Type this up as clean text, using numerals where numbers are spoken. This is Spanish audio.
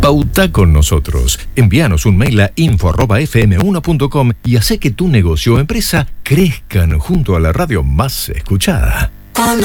Pauta con nosotros. Envíanos un mail a info@fm1.com y hace que tu negocio o empresa crezcan junto a la radio más escuchada. Con